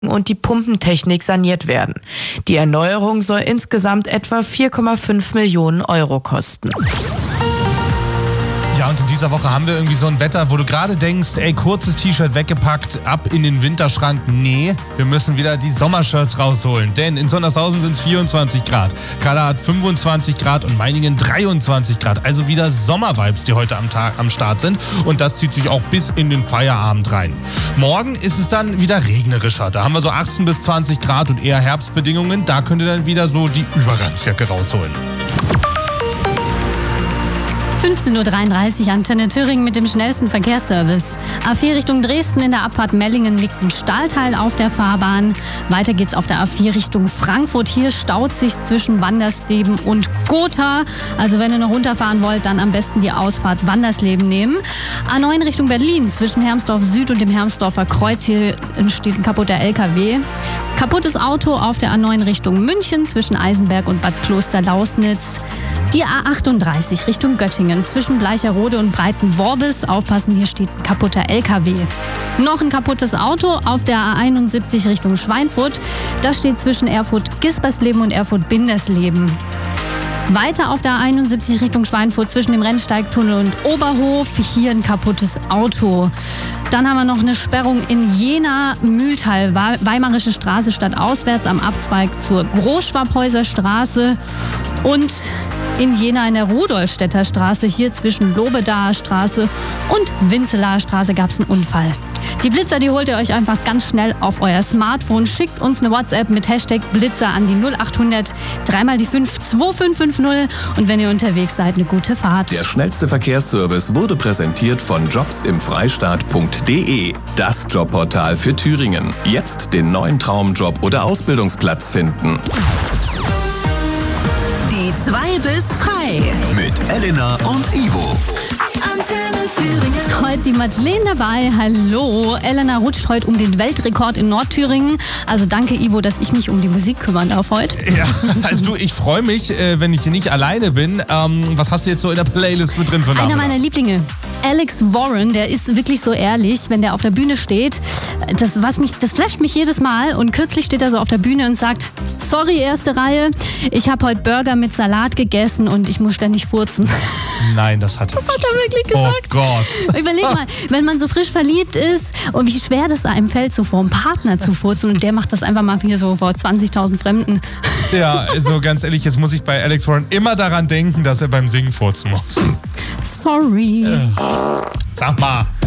und die Pumpentechnik saniert werden. Die Erneuerung soll insgesamt etwa 4,5 Millionen Euro kosten. Ja, und in dieser Woche haben wir irgendwie so ein Wetter, wo du gerade denkst, ey, kurzes T-Shirt weggepackt, ab in den Winterschrank. Nee, wir müssen wieder die Sommershirts rausholen, denn in Sondershausen sind es 24 Grad. Kala hat 25 Grad und Meiningen 23 Grad. Also wieder Sommervibes, die heute am Start sind. Und das zieht sich auch bis in den Feierabend rein. Morgen ist es dann wieder regnerischer. Da haben wir so 18 bis 20 Grad und eher Herbstbedingungen. Da könnt ihr dann wieder so die Übergangsjacke rausholen. 15.33 Uhr, Antenne Thüringen mit dem schnellsten Verkehrsservice. A4 Richtung Dresden in der Abfahrt Mellingen liegt ein Stahlteil auf der Fahrbahn. Weiter geht's auf der A4 Richtung Frankfurt. Hier staut sich zwischen Wandersleben und Gotha. Also wenn ihr noch runterfahren wollt, dann am besten die Ausfahrt Wandersleben nehmen. A9 Richtung Berlin zwischen Hermsdorf Süd und dem Hermsdorfer Kreuz. Hier entsteht ein kaputter LKW. Kaputtes Auto auf der A9 Richtung München zwischen Eisenberg und Bad Kloster-Lausnitz. Die A38 Richtung Göttingen zwischen Bleicherode und Breitenworbis. Aufpassen, hier steht ein kaputter LKW. Noch ein kaputtes Auto auf der A71 Richtung Schweinfurt. Das steht zwischen Erfurt-Gispersleben und Erfurt-Bindersleben. Weiter auf der A71 Richtung Schweinfurt zwischen dem Rennsteigtunnel und Oberhof. Hier ein kaputtes Auto. Dann haben wir noch eine Sperrung in Jena-Mühltal, Weimarische Straße stadtauswärts am Abzweig zur Großschwabhäuser Straße. Und in Jena in der Rudolstädter Straße, hier zwischen Lobedaer Straße und Winzelaer Straße gab es einen Unfall. Die Blitzer, die holt ihr euch einfach ganz schnell auf euer Smartphone. Schickt uns eine WhatsApp mit Hashtag Blitzer an die 0800 3 die 5 2550 und wenn ihr unterwegs seid, eine gute Fahrt. Der schnellste Verkehrsservice wurde präsentiert von jobsimfreistaat.de. Das Jobportal für Thüringen. Jetzt den neuen Traumjob oder Ausbildungsplatz finden. Die 2 bis frei. Mit Elena und Ivo. Antenne Thüringen. Heute die Madeleine dabei. Hallo. Elena rutscht heute um den Weltrekord in Nordthüringen. Also danke, Ivo, dass ich mich um die Musik kümmern darf heute. Ja, also du, ich freue mich, wenn ich hier nicht alleine bin. Was hast du jetzt so in der Playlist mit drin für Namen? Einer meiner Lieblinge. Alex Warren, der ist wirklich so ehrlich, wenn der auf der Bühne steht. Das flasht mich jedes Mal. Und kürzlich steht er so auf der Bühne und sagt, sorry, erste Reihe, ich habe heute Burger mit Salat gegessen und ich muss ständig furzen. Nein, das hat er wirklich gesagt. Oh Gott. Überleg mal, wenn man so frisch verliebt ist und wie schwer das einem fällt, so vor dem Partner zu furzen und der macht das einfach mal hier so vor 20.000 Fremden. Ja, also ganz ehrlich, jetzt muss ich bei Alex Warren immer daran denken, dass er beim Singen furzen muss. Sorry. Sag mal.